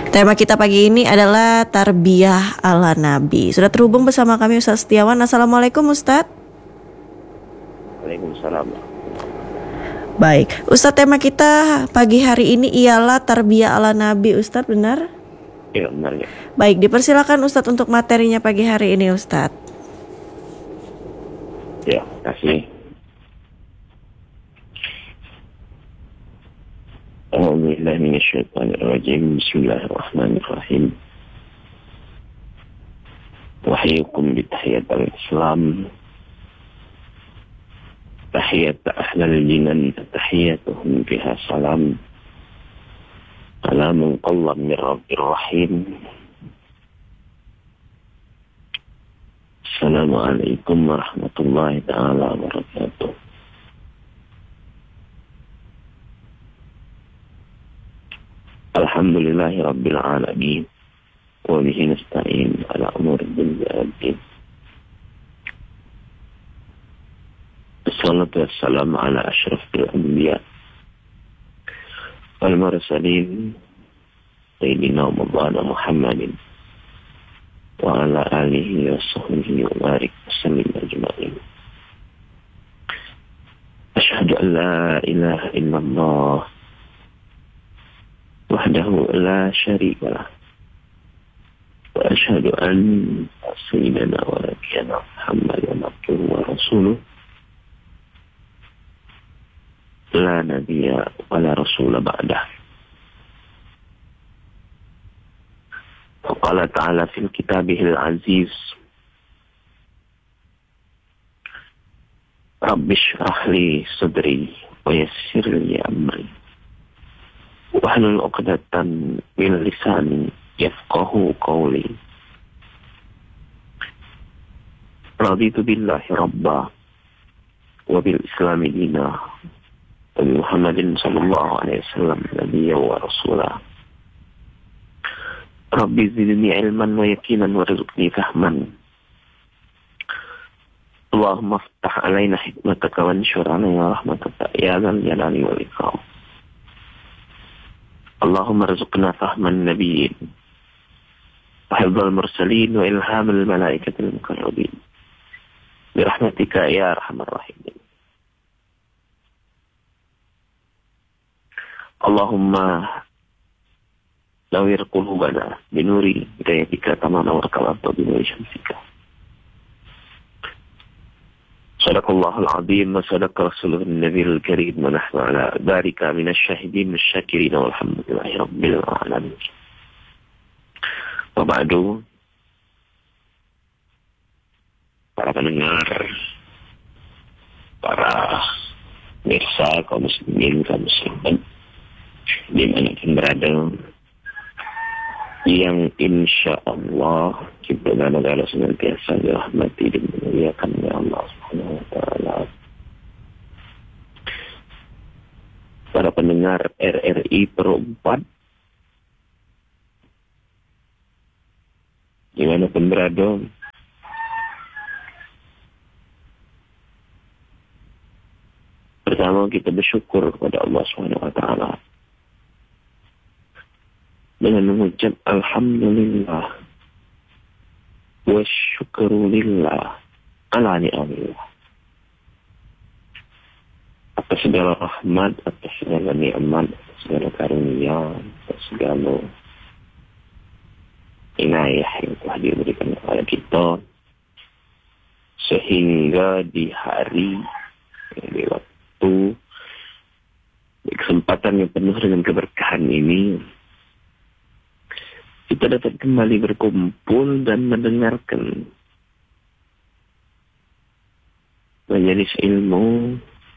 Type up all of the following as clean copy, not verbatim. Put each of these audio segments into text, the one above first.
Tema kita pagi ini adalah tarbiyah ala Nabi. Sudah terhubung bersama kami Ustaz Setiawan. Assalamualaikum Ustaz. Waalaikumsalam. Baik, Ustaz, tema kita pagi hari ini ialah tarbiyah ala Nabi, Ustaz, benar? Ya, benar ya. Baik, dipersilakan Ustaz untuk materinya pagi hari ini, Ustaz. Ya, terima kasih. A'udzubillahi minasyaitonirrajim. Bismillahirrahmanirrahim. Wahiyukum bitahiyatul Islam. Tahiyat ahlal jinan tahiyatuhum biha salam. Salamun qawlan min rabbir rahim. Assalamualaikum warahmatullahi ta'ala wabarakatuh. Alhamdulillahi rabbil alamin. Wa bihi nasta'in ala umuri dunya waddin. Wassalatu wassalamu ala asyrafil anbiya wal mursalin sayyidina wa maulana Muhammadin wa ala alihi wa sahbihi wa barik wasallim ajma'in. Asyhadu an la ilaha illallah wahdahu la syarika lah wa asyhadu anna sayyidana wa nabiyana Muhammadan abduhu wa rasuluh la nabiyya wa la rasula ba'dah. Qala ta'ala fil kitabihil aziz Rabbi shrah li sadri wa yassir li amri wahlul 'uqdatan min lisani yafqahu qawli. Raditu billahi rabba wa bil islami dina wa bi Muhammadin sallallahu alaihi wasallam nabiyyan wa rasulah. Rabbi zidni ilman wa yaqinan warzuqni fahman. Allahumma aftah alaina hikmataka wa anshur alaina rahmataka ya dzal jalali wal ikram. Allahumma arzuqna fahman nabiyyin wa hifdzal mursalin wa ilhamal malaikatil muqarrabin bi rahmatika ya arhamar rahimin. Allahumma lawir qulubana binuri hidayatika kama nawarka al-ardha binuri syamsika. Sadaqallahul azim wa sadaqa rasulun nabiyil karim wa nahnu ala dhalika minasyahidin wasyakirin walhamdulillahi rabbil alamin. Wa ba'du, para pendengar, para pemirsa kaum muslimin, kaum muslimat dimanapun berada, yang insya Allah kita adalah senantiasa dirahmati dan dimuliakan oleh Allah Subhanahu wa taala. Para pendengar RRI Pro 4 dimanapun berada, pertama kita bersyukur kepada Allah Subhanahu wa taala dengan mengucap alhamdulillah wa syukurulillah ala ni'amillah, atas segala rahmat, atas segala nikmat, atas segala karunia, atas segala inayah yang telah diberikan kepada kita, sehingga di hari, di waktu, di kesempatan yang penuh dengan keberkahan ini, kita dapat kembali berkumpul dan mendengarkan majelis ilmu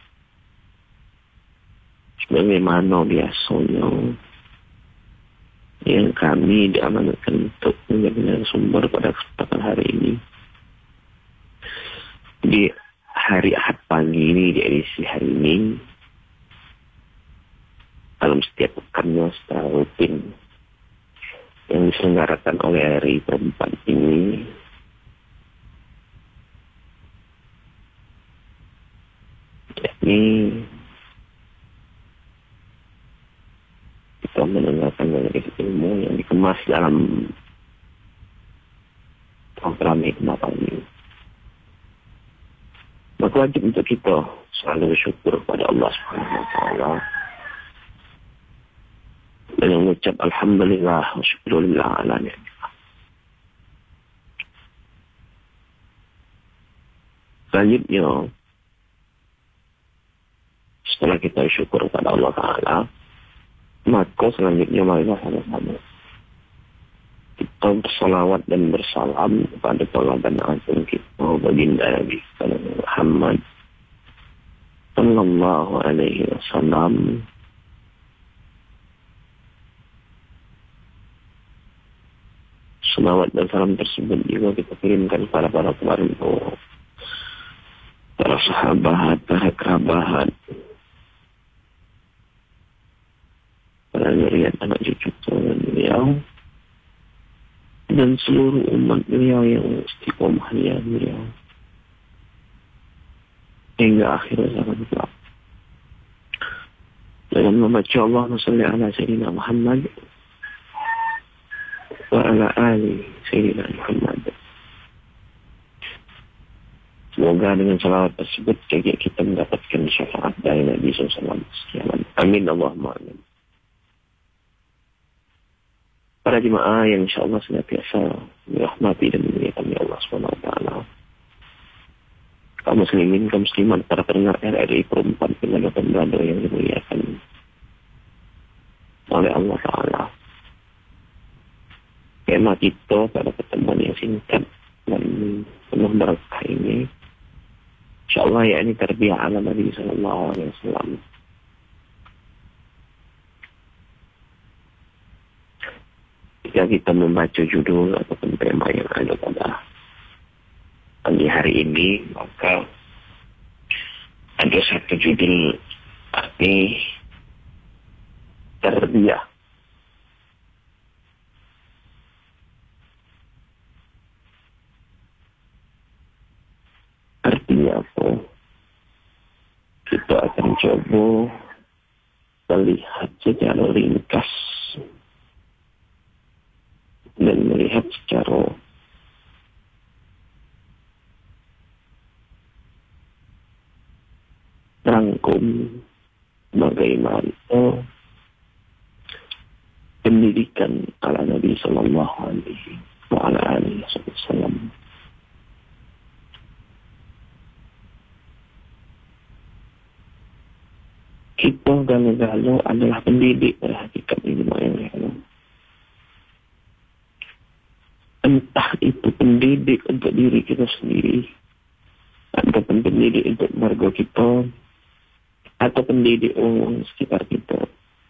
sebagaimana biasanya yang kami diamanatkan untuk menjadi sumber pada kesempatan hari ini. Di hari Ahad pagi ini, di edisi hari ini, dalam setiap pekannya secara rutin yang diselenggarakan oleh RRI Perempat ini, yakni kita kita mendengarkan dari ilmu yang dikemas dalam program hikmah ini. Maka wajib untuk kita selalu bersyukur kepada Allah Subhanahu Wa Taala dan mengucap alhamdulillah wa syukurulillah ala ni'mah. Selanjutnya, setelah kita syukur kepada Allah Ta'ala, maka selanjutnya marilah sama-sama kita bersalawat dan bersalam kepada teladan agung kita, baginda Nabi Muhammad sallallahu alaihi wasallam. Salawat dan salam tersebut juga kita kirimkan kepada para keluarga, para sahabat, para kerabat, para zuriat anak cucu beliau, dan seluruh umat beliau yang istiqomahnya beliau hingga akhir zaman kelak. Dengan membaca Allahumma shalli ala sayyidina Muhammad wa ala ali sayyidina Muhammad. Semoga dengan salawat tersebut kita mendapatkan syafaat dari Nabi SAW. Amin Allahumma amin. Para jemaah yang insyaAllah senantiasa dirahmati dan dimuliakan oleh Allah SWT. Kaum muslimin, kaum muslimat, para pendengar RRI Perempuan Pengadaan Belanda yang dimuliakan oleh Allah Ta'ala. Tema kita pada pertemuan yang singkat dan penuh berkah ini, insyaAllah ya ini tarbiyah ala Nabi SAW. Jika kita membaca judul ataupun tema yang ada pada pagi hari ini, maka ada satu judul ini tarbiyah. Artinya apa? Kita akan coba melihat secara ringkas dan melihat secara rangkum bagaimana pendidikan ala Nabi Sallallahu Alaihi Wasallam. Kita galo-galo adalah pendidik pada hakikat ini yang lalu. Entah itu pendidik untuk diri kita sendiri, ataupun pendidik untuk keluarga kita, atau pendidik orang sekitar kita,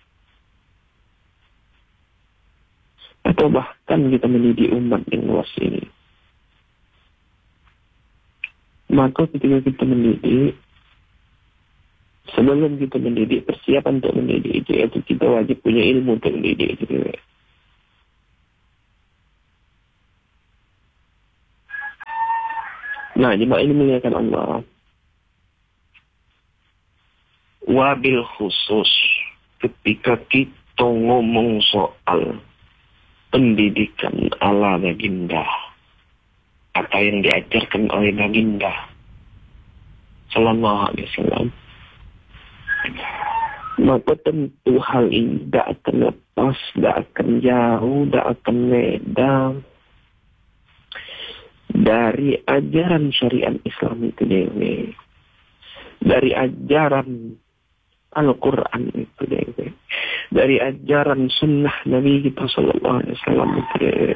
atau bahkan kita mendidik umat yang luas ini. Maka ketika kita mendidik, sebelum kita mendidik, persiapan untuk mendidik itu, yaitu kita wajib punya ilmu untuk mendidik itu. Nah, jemaah ini muliakan Allah. Wabil khusus ketika kita ngomong soal pendidikan ala baginda, apa yang diajarkan oleh baginda Sallallahu Alaihi Wasallam, maka tentu hal ini tidak akan lepas, tidak akan jauh, tidak akan beda dari ajaran syariat Islam itu dewe, dari ajaran Al-Quran itu dewe, dari ajaran sunnah Nabi kita Sallallahu Alaihi Wasallam itu dewe.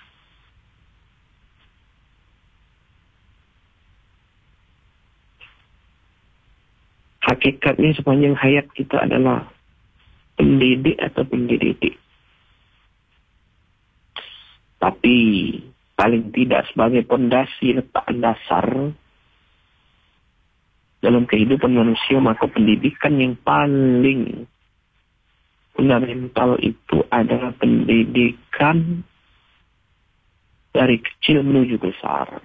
Hakikatnya sepanjang hayat kita adalah pendidik atau pendidik. Tapi paling tidak sebagai pondasi letak dasar dalam kehidupan manusia, maka pendidikan yang paling fundamental itu adalah pendidikan dari kecil menuju besar,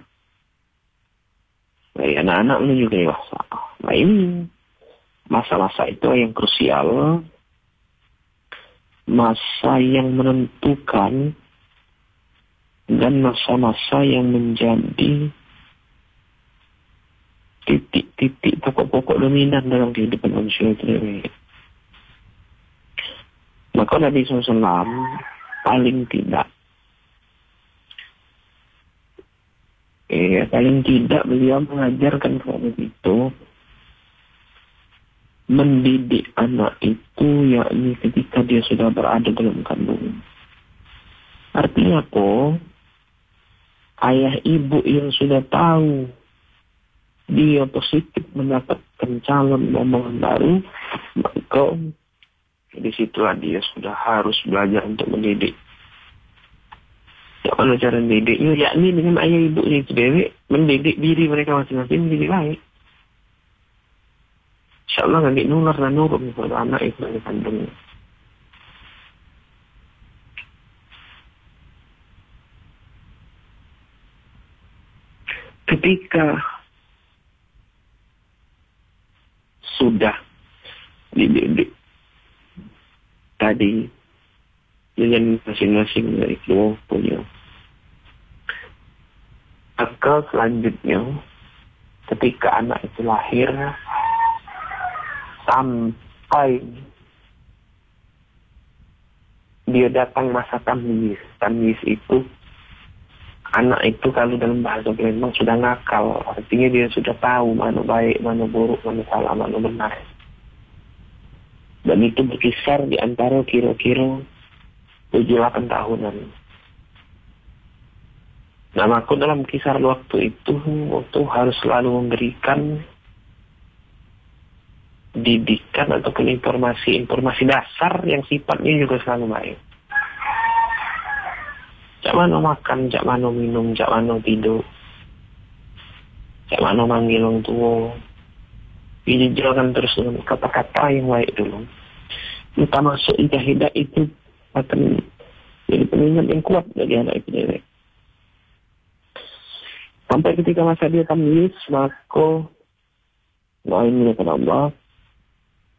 dari anak-anak menuju dewasa. Nah, ini masa-masa itu yang krusial masa yang menentukan dan masa-masa yang menjadi titik-titik pokok-pokok dominan dalam kehidupan manusia itu. Maka Nabi SAW paling tidak beliau mengajarkan kepada itu mendidik anak itu, yakni ketika dia sudah berada dalam kandungan. Artinya apa? Ayah ibu yang sudah tahu dia positif mendapatkan calon momongan baru, maka di situlah dia sudah harus belajar untuk mendidik. Kalau cara mendidiknya, yakni dengan ayah ibunya itu dewek, mendidik diri mereka masing-masing menjadi baik. Insya Allah nanti nular dan nurun kepada anak itu dari kandungnya. Ketika sudah dididik tadi dengan masing-masing dari kedua punya, maka selanjutnya ketika anak itu lahir sampai dia datang masa tamyiz itu, anak itu kalau dalam bahasa Palembang sudah nakal, artinya dia sudah tahu mana baik, mana buruk, mana salah, mana benar. Dan itu berkisar di antara kira-kira 7-8 tahunan. Nah, maka dalam kisar waktu itu harus selalu memberikan didikan ataupun informasi dasar yang sifatnya juga selalu baik. Jak mana makan, jak mana minum, jak mana tidur, jak mana manggil orang tua. Dijalankan terus dengan kata-kata yang baik dulu. Kita masuk hidah itu akan jadi pengingat yang kuat bagi anak itu dewek. Sampai ketika masa dia tamyiz, maka ini kepada Allah,